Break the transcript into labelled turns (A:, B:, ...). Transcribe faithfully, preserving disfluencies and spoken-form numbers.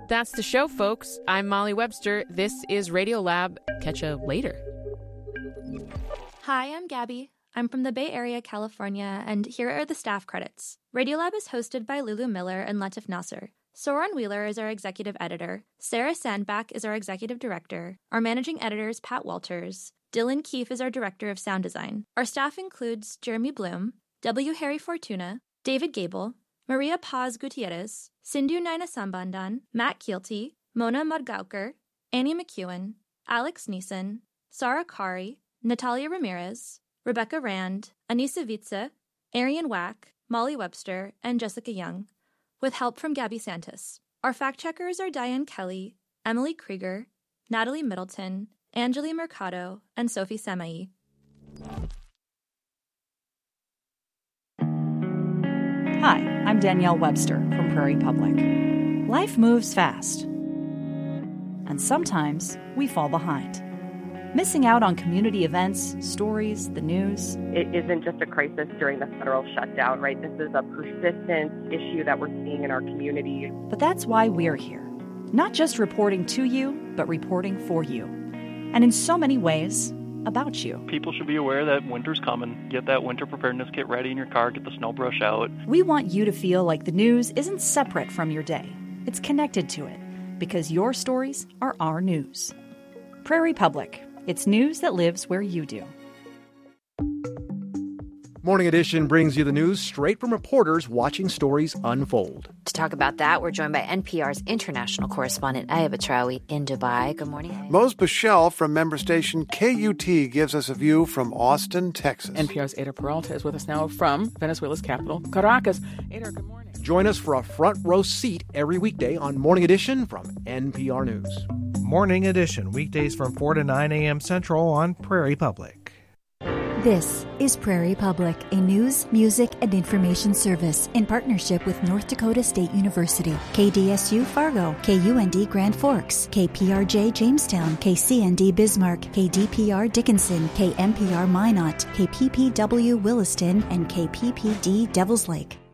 A: That's the show, folks. I'm Molly Webster. This is Radiolab. Catch you later.
B: Hi, I'm Gabby. I'm from the Bay Area, California, and here are the staff credits. Radiolab is hosted by Lulu Miller and Latif Nasser. Soren Wheeler is our executive editor. Sarah Sandbach is our executive director. Our managing editor is Pat Walters. Dylan Keefe is our director of sound design. Our staff includes Jeremy Bloom, W. Harry Fortuna, David Gable, Maria Paz Gutierrez, Sindhu Naina Sambandan, Matt Kielty, Mona Mudgaukar, Annie McEwen, Alex Neeson, Sarah Kari, Natalia Ramirez, Rebecca Rand, Anissa Vitze, Arian Wack, Molly Webster, and Jessica Young, with help from Gabby Santis. Our fact-checkers are Diane Kelly, Emily Krieger, Natalie Middleton, Angeli Mercado, and Sophie Samai.
C: Hi, I'm Danielle Webster from Prairie Public. Life moves fast, and sometimes we fall behind. Missing out on community events, stories, the news.
D: It isn't just a crisis during the federal shutdown, right? This is a persistent issue that we're seeing in our community.
C: But that's why we're here. Not just reporting to you, but reporting for you. And in so many ways, about you.
E: People should be aware that winter's coming. Get that winter preparedness kit ready in your car, get the snow brush out.
C: We want you to feel like the news isn't separate from your day. It's connected to it, because your stories are our news. Prairie Public. It's news that lives where you do.
F: Morning Edition brings you the news straight from reporters watching stories unfold.
G: To talk about that, we're joined by N P R's international correspondent, Aya Batrawi, in Dubai. Good morning, Aya.
H: Mose Bichelle from member station K U T gives us a view from Austin, Texas.
I: N P R's Ada Peralta is with us now from Venezuela's capital, Caracas. Ada, good morning.
F: Join us for a front row seat every weekday on Morning Edition from N P R News.
J: Morning Edition, weekdays from four to nine a.m. Central on Prairie Public.
K: This is Prairie Public, a news, music, and information service in partnership with North Dakota State University, K D S U Fargo, K U N D Grand Forks, K P R J Jamestown, K C N D Bismarck, K D P R Dickinson, K M P R Minot, K P P W Williston, and K P P D Devils Lake.